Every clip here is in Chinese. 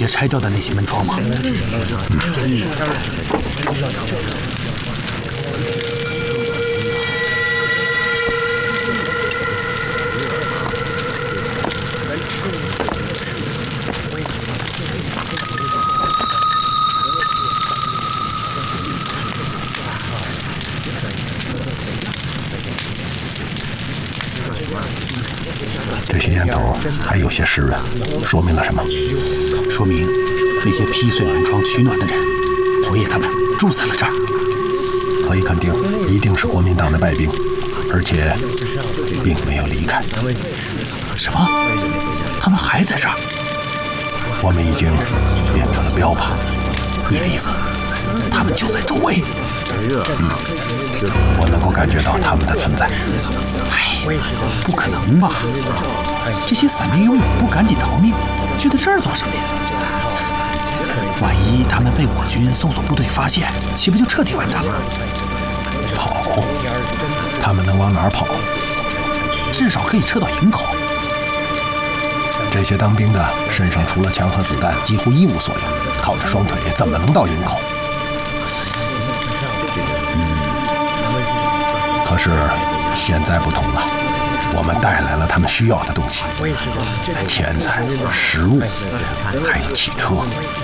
些拆掉的那些门窗吗？ 这些烟头还有些湿润，说明了什么？ 说明那些劈碎门窗取暖的人，昨夜他们住在了这儿。 可以肯定，一定是国民党的败兵，而且并没有离开。 什么？他们还在这儿？ 我们已经变成了标靶。 你的意思，他们就在周围？ 我能够感觉到他们的存在。 不可能吧？这些散兵游勇不赶紧逃命，去到这儿做什么呀？万一他们被我军搜索部队发现，岂不就彻底完蛋了？ 跑？他们能往哪儿跑？ 至少可以撤到营口。 这些当兵的身上除了枪和子弹，几乎一无所有，靠着双腿怎么能到营口？可是现在不同了，我们带来了他们需要的东西：钱财、食物，还有汽车。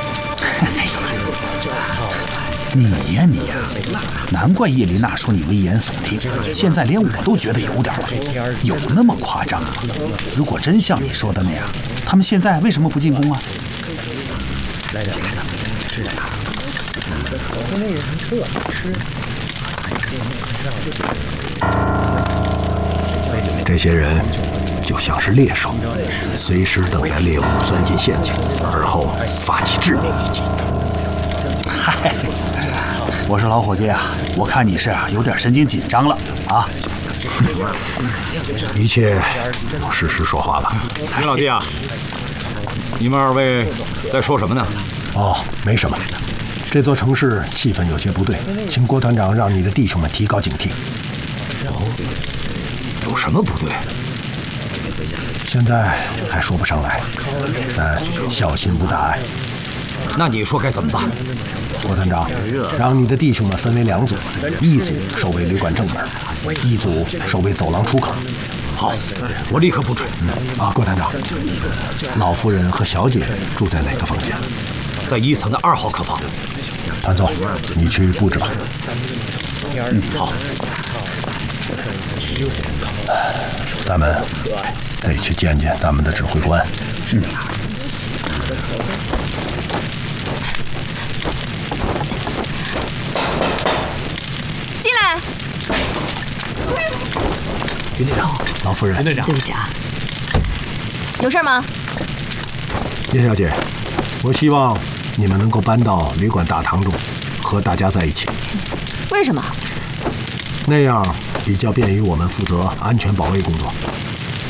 你呀，难怪叶琳娜说你危言耸听，现在连我都觉得有点了，有那么夸张吗？如果真像你说的那样，他们现在为什么不进攻啊？ 这些人就像是猎手，随时等待猎物钻进陷阱，而后发起致命一击。 嗨，我说老伙计啊，我看你是有点神经紧张了啊！ 一切用事实说话吧。 林老弟啊，你们二位在说什么呢？ 哦，没什么。这座城市气氛有些不对，请郭团长让你的弟兄们提高警惕。 有什么不对？ 现在还说不上来，但小心无大碍。 那你说该怎么办？ 郭团长，让你的弟兄们分为2组，一组守卫旅馆正门，一组守卫走廊出口。 好，我立刻布置。 郭团长，老夫人和小姐住在哪个房间？ 在1层的2号客房。 潘总，你去布置吧。 好。 咱们得去见见咱们的指挥官。 进来。 云队长， 老夫人， 云队长， 队长，有事吗？ 叶小姐，我希望你们能够搬到旅馆大堂中，和大家在一起。 为什么？ 那样比较便于我们负责安全保卫工作。